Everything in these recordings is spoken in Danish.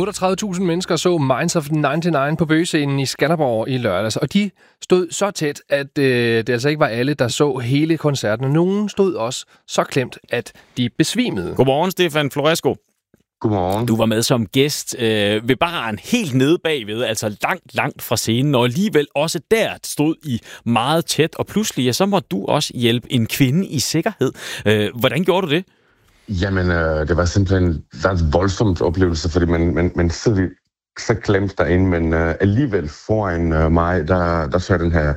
38.000 mennesker så Minds of 99 på Bøgescenen i Skanderborg i lørdags, og de stod så tæt, at det altså ikke var alle, der så hele koncerten. Og nogen stod også så klemt, at de besvimede. Godmorgen, Stefan Floresco. Godmorgen. Du var med som gæst ved baren helt nede bagved, altså langt fra scenen, og alligevel også der stod I meget tæt, og pludselig ja, så måtte du også hjælpe en kvinde i sikkerhed. Hvordan gjorde du det? Jamen, det var simpelthen en voldsomt oplevelse, fordi man sidder så klemt derinde, men alligevel foran mig, der så den her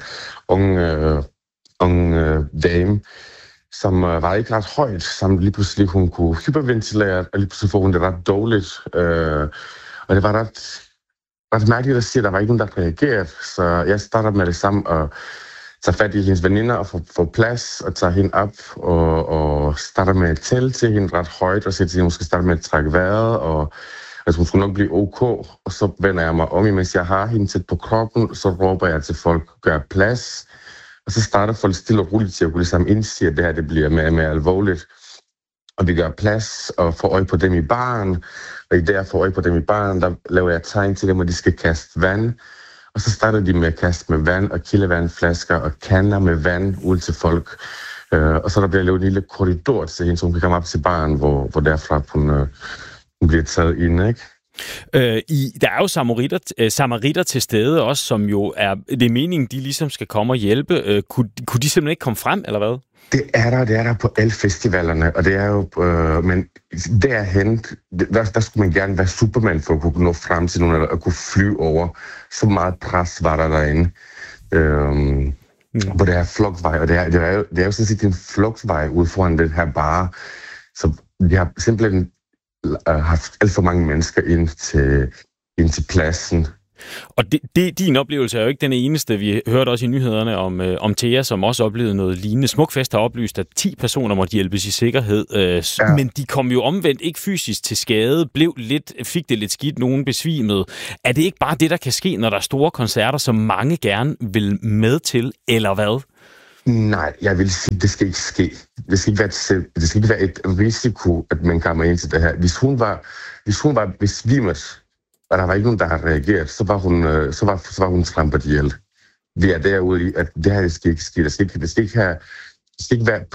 unge dame, som var ikke ret højt, som lige pludselig hun kunne hyperventilere, og lige pludselig får hun det ret dårligt. Og det var ret mærkeligt at sige, at der var ikke nogen, der reagerede, så jeg starter med det samme og tager fat i hendes veninder og får plads og tager hende op og starter med at tælle til hende ret højt og siger til hende, hun skal starte med at trække vejret, og altså, hun skulle nok blive ok, og så vender jeg mig om, imens jeg har hende tæt på kroppen, så råber jeg til folk, gør plads, og så starter folk stille og roligt til at kunne ligesom indsige, at det her det bliver mere og mere alvorligt. Og vi gør plads og får øje på dem i baren, og i det jeg får øje på dem i baren, der laver jeg tegn til dem, at de skal kaste vand. Og så starter de med at kaste med vand og kildevandflasker og kander med vand ud til folk. Og så der bliver lavet en lille korridor til hende, så hun kan komme op til baren, hvor derfra hun bliver taget ind, ikke? Der er jo samaritter til stede også, som jo er, det er meningen, de ligesom skal komme og hjælpe. Kunne de simpelthen ikke komme frem, eller hvad? Det er der på alle festivalerne, og det er jo, men derhen, der skulle man gerne være Superman for at kunne nå frem til nogen, eller at kunne flyve over. Så meget pres var der derinde. På det her flugtvej, og det er jo sådan set en flugtvej ud foran den her bar, så de har simpelthen haft alt for mange mennesker ind til pladsen. Og din oplevelse er jo ikke den eneste. Vi hørte også i nyhederne om Thea, som også oplevede noget lignende. Smukfest har oplyst, at 10 personer måtte hjælpes i sikkerhed, men de kom jo omvendt ikke fysisk til skade, fik det lidt skidt, nogen besvimede. Er det ikke bare det, der kan ske, når der er store koncerter, som mange gerne vil med til, eller hvad? Nej, jeg vil sige, det skal ikke ske. Det skal ikke være et risiko, at man kommer ind til det her. Hvis hun var besvimet, og der var ikke nogen, der har reageret, så var hun trampet ihjel. Vi er derude i, at det her det skal ikke ske. Det skal ikke være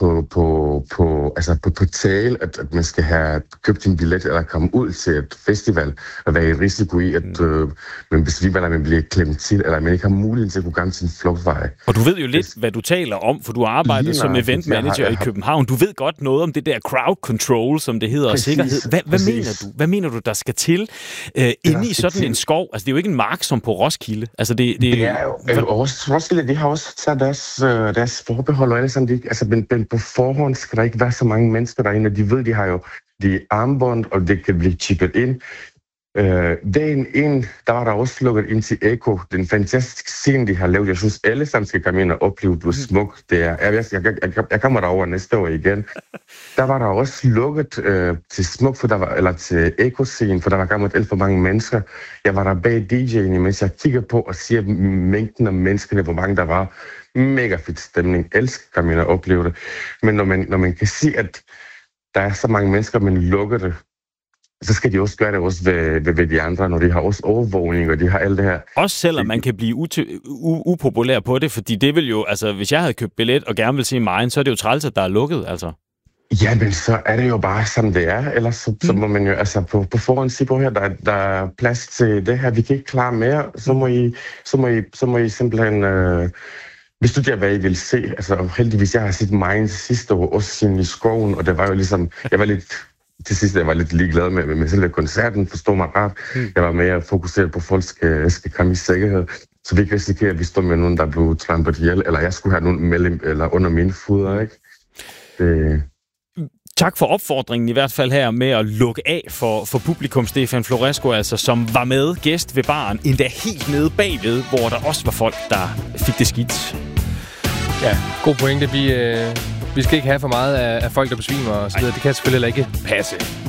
på tale, at man skal have købt en billet eller komme ud til et festival og være i risiko i, at man besvimer, eller man bliver klemt til, eller man ikke har mulighed til at kunne komme til en flugtvej. Og du ved jo lidt, hvad du taler om, for du har arbejdet som event manager i København. Du ved godt noget om det der crowd control, som det hedder, og sikkerhed. Hvad mener du, der skal til inde i sådan en skov? Altså, det er jo ikke en mark som på Roskilde. Altså, det er jo... Roskilde, de har også taget deres forbehold og alle sådan, men på forhånd skal der ikke være så mange mennesker derinde, og de ved, de har jo de armbånd, og det kan blive chippet ind. Dagen ind, der var der også lukket ind til Eko. Den fantastiske scene, de har lavet. Jeg synes, alle sammen skal komme ind og opleve, hvor smukt det er. Jeg kommer derover næste år igen. Der var der også lukket til smuk, til Eko-scene, for der var kommet alt for mange mennesker. Jeg var der bag DJ'en, mens jeg kigger på og siger mængden af menneskerne, hvor mange der var. Mega fedt stemning. Elsker at komme ind og opleve det. Men når man kan se, at der er så mange mennesker, man lukker det, så skal de også gøre det også ved de andre, når de har også overvågning, og de har alt det her. Også selvom man kan blive upopulær på det, fordi det vil jo, altså hvis jeg havde købt billet og gerne vil se mig, så er det jo træls, at der er lukket, altså. Ja, men så er det jo bare, som det er. Ellers så må man jo altså på forhånd sige på her, der er plads til det her, vi kan ikke klare mere, så må I simpelthen... Beslutte jeg, hvad I vil se. Altså heldigvis, jeg har set Minds sidste år, også i skoven, og det var jo ligesom... Til sidst jeg var lidt ligeglad med selve koncerten, forstår mig ret. Jeg var mere fokuseret på, at folk skal komme i sikkerhed. Så vi ikke risikerer, at vi står med nogen, der blev trampet ihjel, eller jeg skulle have nogen mellem eller under mine fødder, ikke? Tak for opfordringen i hvert fald her med at lukke af for publikum, Stefan Floresco, altså, som var med gæst ved baren, endda helt nede bagved, hvor der også var folk, der fik det skidt. Ja, god pointe. Vi skal ikke have for meget af folk, der besvimer og så videre. Det kan selvfølgelig ikke passe.